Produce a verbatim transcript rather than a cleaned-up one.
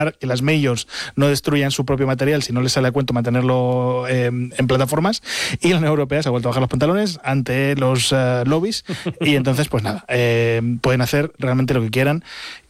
que las majors no destruyan su propio material si no les sale a cuento mantenerlo eh, en plataformas, y la Unión Europea se ha vuelto a bajar los pantalones ante los uh, lobbies y entonces pues nada, eh, pueden hacer realmente lo que quieran.